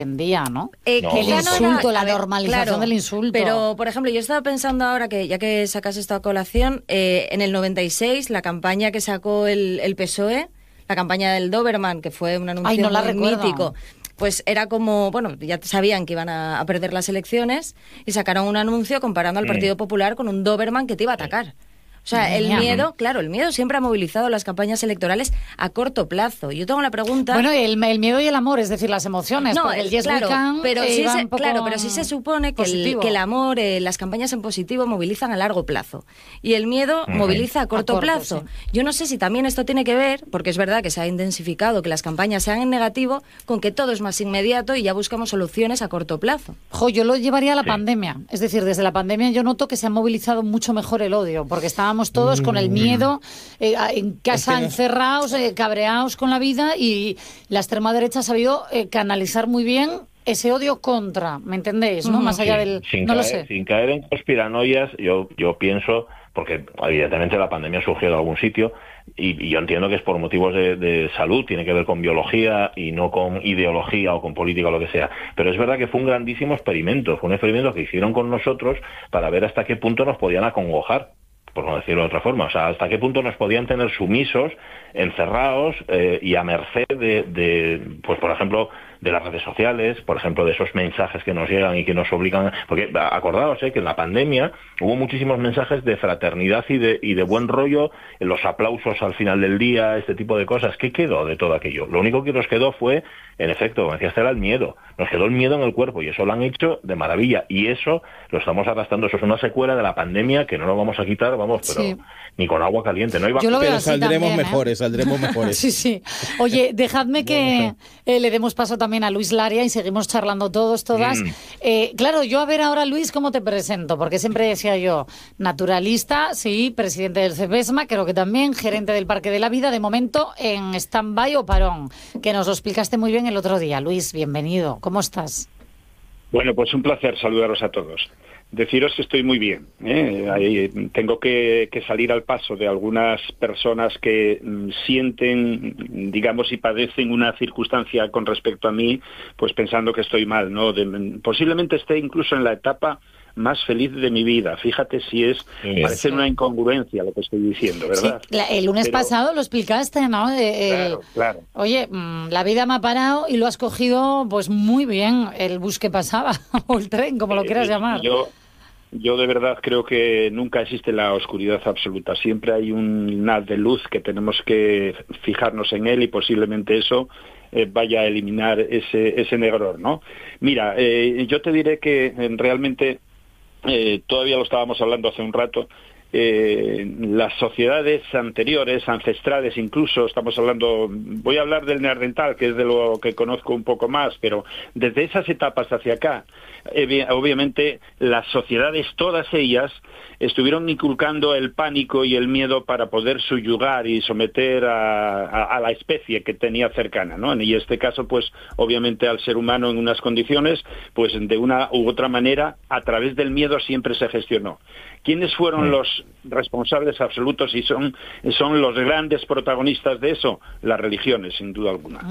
en día, ¿no? El insulto, la normalización del insulto. Pero, por ejemplo, yo estaba pensando ahora que, ya que sacas esto a colación, en el 96, la campaña que sacó el PSOE, la campaña del Doberman, que fue un anuncio muy mítico, pues era como, bueno, ya sabían que iban a perder las elecciones y sacaron un anuncio comparando al Partido Popular con un Doberman que te iba a atacar. O sea, el miedo, claro, el miedo siempre ha movilizado las campañas electorales a corto plazo. Yo tengo la pregunta... Bueno, el miedo y el amor, es decir, las emociones. No, el yes we can, pero sí se supone que el amor, las campañas en positivo movilizan a largo plazo. Y el miedo moviliza a corto plazo. Sí. Yo no sé si también esto tiene que ver, porque es verdad que se ha intensificado que las campañas sean en negativo, con que todo es más inmediato y ya buscamos soluciones a corto plazo. Yo lo llevaría a la pandemia. Es decir, desde la pandemia yo noto que se ha movilizado mucho mejor el odio, porque estábamos todos con el miedo, en casa encerrados, cabreados con la vida, y la extrema derecha ha sabido canalizar muy bien ese odio contra, ¿me entendéis? ¿No? Más allá del... Sin caer en conspiranoias, yo pienso, porque evidentemente la pandemia surgió de algún sitio, y yo entiendo que es por motivos de salud, tiene que ver con biología y no con ideología o con política o lo que sea, pero es verdad que fue un grandísimo experimento, fue un experimento que hicieron con nosotros para ver hasta qué punto nos podían acongojar, por no decirlo de otra forma, o sea, hasta qué punto nos podían tener sumisos, encerrados y a merced de, pues por ejemplo, de las redes sociales, por ejemplo, de esos mensajes que nos llegan y que nos obligan, porque acordaos que en la pandemia hubo muchísimos mensajes de fraternidad y de buen rollo, los aplausos al final del día, este tipo de cosas. ¿Qué quedó de todo aquello? Lo único que nos quedó fue, en efecto, como decías, era el miedo. Nos quedó el miedo en el cuerpo y eso lo han hecho de maravilla, y eso lo estamos arrastrando. Eso es una secuela de la pandemia que no lo vamos a quitar, pero ni con agua caliente. No iba. Yo lo veo pero así saldremos también, mejores, saldremos mejores. Sí. Oye, dejadme que le demos paso también a Luis Laria y seguimos charlando todas. Claro, yo a ver ahora, Luis, ¿cómo te presento? Porque siempre decía yo, naturalista, sí, presidente del CEPESMA, creo que también, gerente del Parque de la Vida, de momento en stand-by o parón, que nos lo explicaste muy bien el otro día. Luis, bienvenido, ¿cómo estás? Bueno, pues un placer saludaros a todos. Deciros que estoy muy bien. Tengo que salir al paso de algunas personas que sienten, digamos, y padecen una circunstancia con respecto a mí, pues pensando que estoy mal, ¿no? Posiblemente esté incluso en la etapa más feliz de mi vida. Fíjate si parece una incongruencia lo que estoy diciendo, ¿verdad? Sí, el lunes pasado lo explicaste, ¿no? Claro. Oye, la vida me ha parado y lo has cogido pues muy bien, el bus que pasaba, o el tren, como lo quieras llamar. Yo de verdad creo que nunca existe la oscuridad absoluta. Siempre hay un haz de luz que tenemos que fijarnos en él, y posiblemente eso vaya a eliminar ese negror, ¿no? Mira, yo te diré que realmente todavía lo estábamos hablando hace un rato. Las sociedades anteriores, ancestrales incluso, voy a hablar del neandertal, que es de lo que conozco un poco más, pero desde esas etapas hacia acá, obviamente las sociedades, todas ellas, estuvieron inculcando el pánico y el miedo para poder subyugar y someter a la especie que tenía cercana, ¿no? Y en este caso, pues, obviamente al ser humano en unas condiciones, pues de una u otra manera, a través del miedo siempre se gestionó. ¿Quiénes fueron los responsables absolutos y son los grandes protagonistas de eso? Las religiones, sin duda alguna.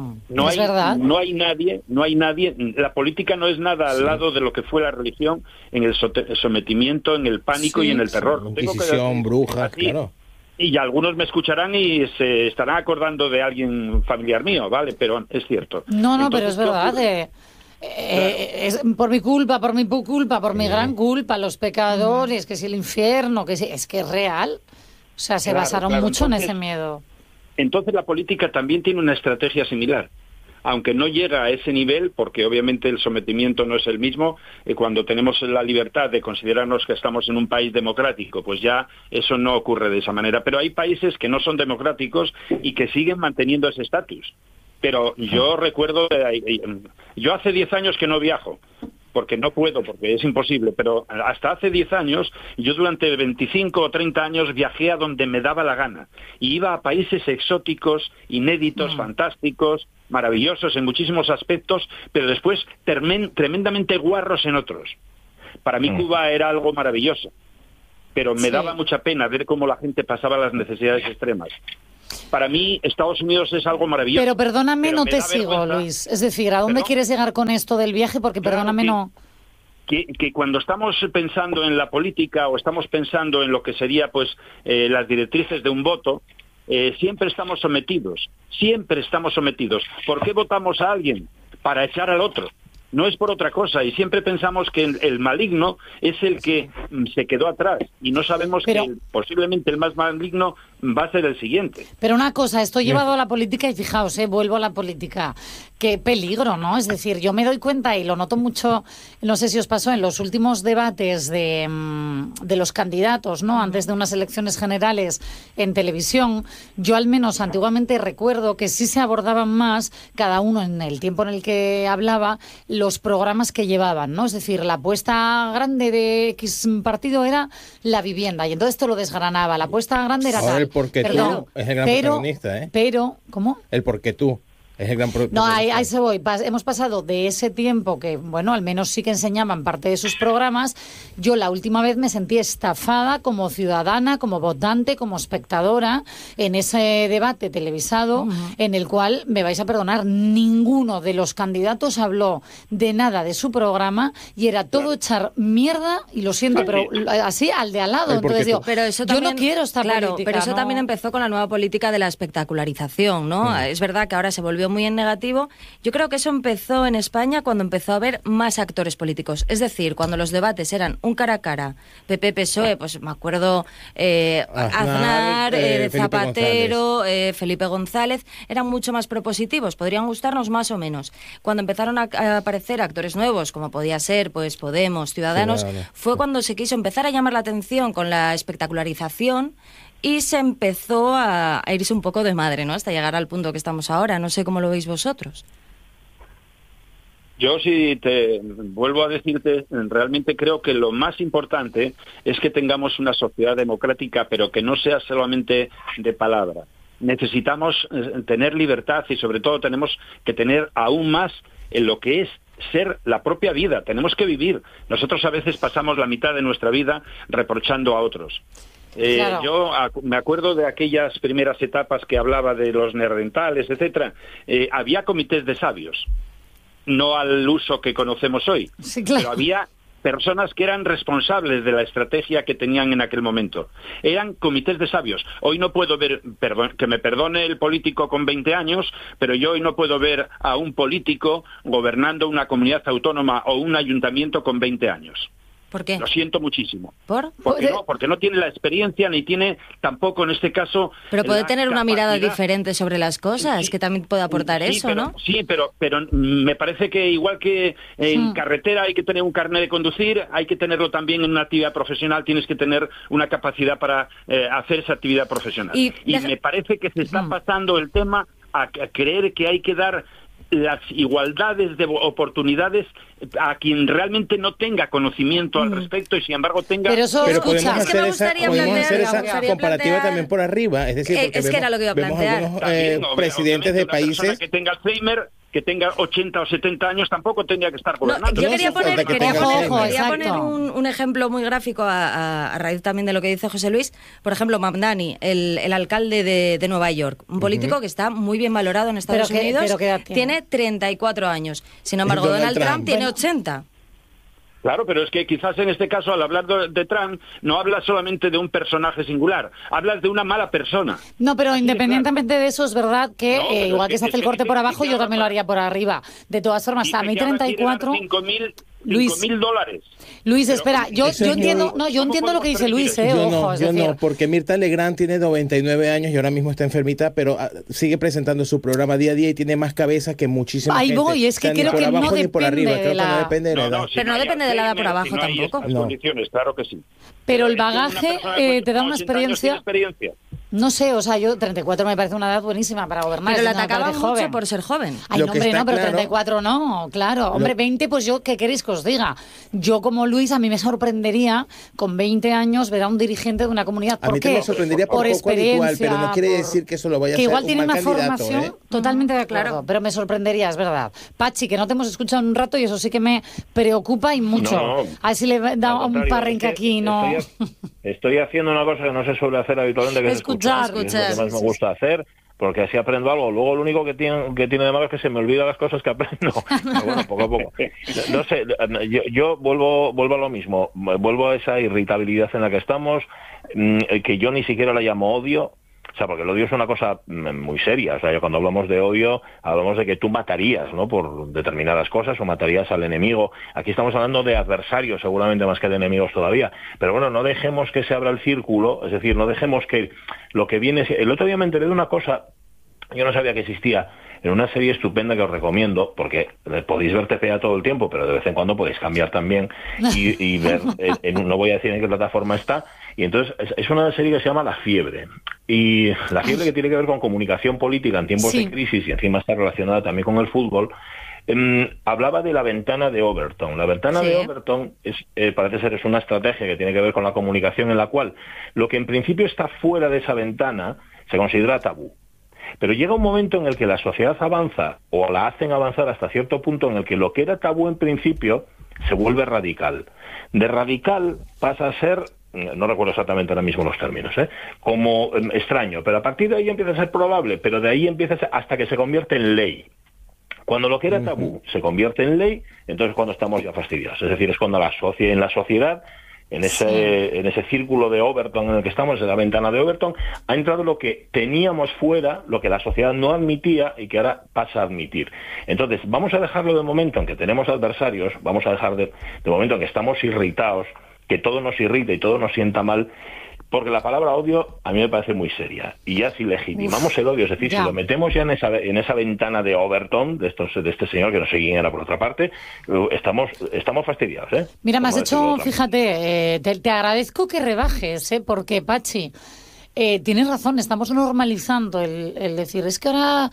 No hay nadie, la política no es nada al lado de lo que fue la religión en el sometimiento, en el pánico y en el terror. Inquisición, brujas, claro. Y algunos me escucharán y se estarán acordando de alguien familiar mío, ¿vale? Pero es cierto. No, pero es verdad. Es por mi culpa, por mi gran culpa, los pecadores, que si el infierno, es que es real. O sea, se basaron mucho en ese miedo. Entonces la política también tiene una estrategia similar, aunque no llega a ese nivel, porque obviamente el sometimiento no es el mismo. Cuando tenemos la libertad de considerarnos que estamos en un país democrático, pues ya eso no ocurre de esa manera. Pero hay países que no son democráticos y que siguen manteniendo ese estatus. Pero yo recuerdo, yo hace 10 años que no viajo, porque no puedo, porque es imposible, pero hasta hace 10 años, yo durante 25 o 30 años viajé a donde me daba la gana, y iba a países exóticos, inéditos, fantásticos, maravillosos en muchísimos aspectos, pero después tremendamente guarros en otros. Para mí Cuba era algo maravilloso, pero me daba mucha pena ver cómo la gente pasaba las necesidades extremas. para mí Estados Unidos es algo maravilloso. Pero perdóname, no te sigo, Luis. Es decir, ¿a dónde quieres llegar con esto del viaje? Porque perdóname, no... Que cuando estamos pensando en la política o estamos pensando en lo que sería pues las directrices de un voto, siempre estamos sometidos. ¿Por qué votamos a alguien? Para echar al otro. No es por otra cosa, y siempre pensamos que el maligno es el que se quedó atrás, y no sabemos que posiblemente el más maligno va a ser el siguiente. Pero una cosa, esto llevado a la política, y fijaos, vuelvo a la política, qué peligro, ¿no? Es decir, yo me doy cuenta, y lo noto mucho, no sé si os pasó, en los últimos debates de los candidatos, ¿no? Antes de unas elecciones generales en televisión, yo al menos antiguamente recuerdo que sí se abordaban más, cada uno en el tiempo en el que hablaba, los programas que llevaban, ¿no? Es decir, la apuesta grande de X partido era la vivienda, y entonces esto lo desgranaba. La apuesta grande era tal. El porque tú es el gran protagonista, ¿eh? Pero, ¿cómo? El porque tú es el gran protagonista. No, ahí se voy. Hemos pasado de ese tiempo que, bueno, al menos sí que enseñaban parte de sus programas. Yo la última vez me sentí estafada como ciudadana, como votante, como espectadora en ese debate televisado en el cual, me vais a perdonar, ninguno de los candidatos habló de nada de su programa y era todo echar mierda, y lo siento, pero así al de al lado. Entonces digo, pero eso también, yo no quiero esta política. Pero eso ¿no? también empezó con la nueva política de la espectacularización, ¿no? Es verdad que ahora se volvió muy en negativo. Yo creo que eso empezó en España cuando empezó a haber más actores políticos. Es decir, cuando los debates eran un cara a cara, PP-PSOE, pues me acuerdo Aznar, Zapatero, Felipe González, eran mucho más propositivos, podrían gustarnos más o menos. Cuando empezaron a aparecer actores nuevos, como podía ser pues Podemos, Ciudadanos, fue cuando se quiso empezar a llamar la atención con la espectacularización, y se empezó a irse un poco de madre, ¿no? Hasta llegar al punto que estamos ahora. No sé cómo lo veis vosotros. Yo sí te vuelvo a decirte, realmente creo que lo más importante es que tengamos una sociedad democrática, pero que no sea solamente de palabra. Necesitamos tener libertad, y sobre todo tenemos que tener aún más en lo que es ser la propia vida. Tenemos que vivir. Nosotros a veces pasamos la mitad de nuestra vida reprochando a otros. Claro. Yo me acuerdo de aquellas primeras etapas que hablaba de los neandertales, etcétera. Había comités de sabios, no al uso que conocemos hoy, sí, claro. Pero había personas que eran responsables de la estrategia que tenían en aquel momento. Eran comités de sabios. Hoy no puedo ver, que me perdone el político con 20 años, pero yo hoy no puedo ver a un político gobernando una comunidad autónoma o un ayuntamiento con 20 años. ¿Por qué? Lo siento muchísimo. ¿Por? Porque no tiene la experiencia, ni tiene tampoco en este caso... Pero puede tener una mirada diferente sobre las cosas, sí, que también puede aportar eso, pero, ¿no? Sí, pero me parece que igual que en carretera hay que tener un carnet de conducir, hay que tenerlo también en una actividad profesional, tienes que tener una capacidad para hacer esa actividad profesional. Y me parece que se está pasando el tema a creer que hay que dar las igualdades de oportunidades a quien realmente no tenga conocimiento al respecto y sin embargo tenga... Pero podemos hacer esa comparativa también por arriba, es decir, porque es que era lo que iba a plantear. Algunos presidentes de países que tenga Alzheimer, que tenga 80 o 70 años, tampoco tendría que estar gobernando. Yo quería poner un ejemplo muy gráfico a raíz también de lo que dice José Luis. Por ejemplo, Mamdani, el alcalde de Nueva York, un político que está muy bien valorado en Estados Unidos, tiene 34 años. Sin embargo, Donald Trump tiene 80. Claro, pero es que quizás en este caso, al hablar de Trump, no hablas solamente de un personaje singular, hablas de una mala persona. No, pero independientemente de eso, es verdad que igual que se hace el corte por abajo, yo también lo haría por arriba. De todas formas, a mí 34... $5.000. Luis, espera, yo entiendo, yo entiendo lo que dice Luis, yo no, porque Mirta Legrand tiene 99 años y ahora mismo está enfermita, pero sigue presentando su programa día a día y tiene más cabeza que muchísima gente. Ahí voy, es que creo que no depende de la... no depende de la edad. Pero no depende de la edad por abajo tampoco. Condiciones, claro que sí. Pero el bagaje te da una experiencia... No sé, o sea, yo 34 me parece una edad buenísima para gobernar. Pero la atacaban mucho por ser joven. Ay, no, hombre, no, pero 34 no, claro. Hombre, 20, pues yo, ¿qué queréis que os diga? Yo como Luis, a mí me sorprendería con 20 años ver a un dirigente de una comunidad. ¿Por qué? A mí me sorprendería por experiencia, igual, pero no quiere decir que eso lo vaya a hacer un mal candidato. Que igual tiene una formación, totalmente de acuerdo, pero me sorprendería, es verdad. Pachi, que no te hemos escuchado en un rato y eso sí que me preocupa y mucho. No, a ver si le da un parrenque aquí, ¿no? Estoy haciendo una cosa que no se suele hacer habitualmente, que es escuchar. Es lo que más me gusta hacer. porque así aprendo algo. Luego lo único que tiene de malo es que se me olvidan las cosas que aprendo. Pero bueno, poco a poco. No sé, yo vuelvo a lo mismo, vuelvo a esa irritabilidad en la que estamos, que yo ni siquiera la llamo odio. O sea, porque el odio es una cosa muy seria. O sea, yo cuando hablamos de odio, hablamos de que tú matarías, ¿no?, por determinadas cosas, o matarías al enemigo. Aquí estamos hablando de adversarios, seguramente más que de enemigos todavía. Pero bueno, no dejemos que se abra el círculo, es decir, no dejemos que lo que viene... El otro día me enteré de una cosa, yo no sabía que existía, en una serie estupenda que os recomiendo, porque podéis ver TPA todo el tiempo, pero de vez en cuando podéis cambiar también y ver, no voy a decir en qué plataforma está, y entonces es una serie que se llama La Fiebre, y La Fiebre, que tiene que ver con comunicación política en tiempos de crisis, y encima está relacionada también con el fútbol. Hablaba de la ventana de Overton. La ventana de Overton parece ser una estrategia que tiene que ver con la comunicación, en la cual lo que en principio está fuera de esa ventana se considera tabú. Pero llega un momento en el que la sociedad avanza, o la hacen avanzar hasta cierto punto, en el que lo que era tabú en principio se vuelve radical. De radical pasa a ser, no recuerdo exactamente ahora mismo los términos, como extraño, pero a partir de ahí empieza a ser probable, pero de ahí empieza a ser hasta que se convierte en ley. Cuando lo que era tabú se convierte en ley, entonces cuando estamos ya fastidiados. Es decir, es cuando en la sociedad, en ese círculo de Overton en el que estamos, en la ventana de Overton, ha entrado lo que teníamos fuera, lo que la sociedad no admitía y que ahora pasa a admitir. Entonces, vamos a dejarlo de momento en que tenemos adversarios, vamos a dejar de momento en que estamos irritados, que todo nos irrita y todo nos sienta mal, porque la palabra odio a mí me parece muy seria. Y ya si legitimamos el odio, es decir, si lo metemos ya en esa ventana de Overton, de este señor, que no sé quién era por otra parte, estamos fastidiados, ¿eh? Mira, me has hecho, fíjate, te agradezco que rebajes, porque, Pachi, tienes razón, estamos normalizando el decir, es que ahora...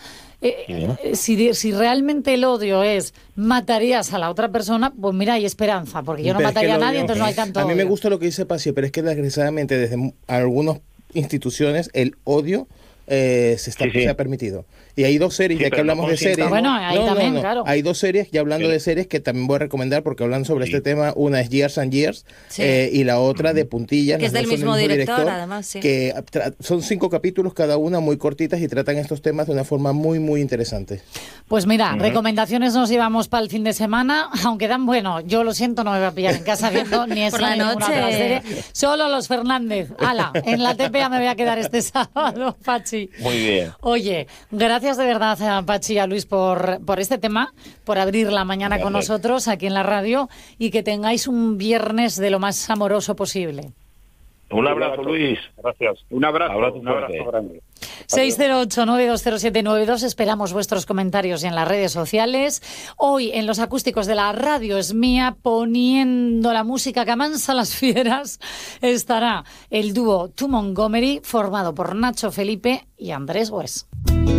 si realmente el odio es matarías a la otra persona, pues mira, hay esperanza, porque yo no mataría a nadie, entonces no hay tanto odio. A mí me gusta lo que dice Pachi, pero es que desgraciadamente desde algunas instituciones el odio se ha permitido. Y hay dos series, ya que hablamos de series. Bueno, ahí también, claro. Hay dos series, ya hablando de series, que también voy a recomendar porque hablan sobre este tema. Una es Years and Years y la otra de puntillas. Que es del mismo director, además, que son 5 capítulos cada una, muy cortitas, y tratan estos temas de una forma muy, muy interesante. Pues mira, recomendaciones nos llevamos para el fin de semana, aunque bueno, yo lo siento, no me voy a pillar en casa viendo ni esa ni ninguna otra serie. Solo los Fernández. ¡Hala! En la TPA me voy a quedar este sábado, Pachi. Muy bien. Oye, gracias de verdad a Pachi y a Luis por este tema, por abrir la mañana con nosotros aquí en la radio, y que tengáis un viernes de lo más amoroso posible. Un abrazo, Luis. Gracias. Un abrazo grande. 608-920792. Esperamos vuestros comentarios en las redes sociales. Hoy, en los acústicos de la Radio Es Mía, poniendo la música que amansa las fieras, estará el dúo To Montgomery, formado por Nacho Felipe y Andrés Bues.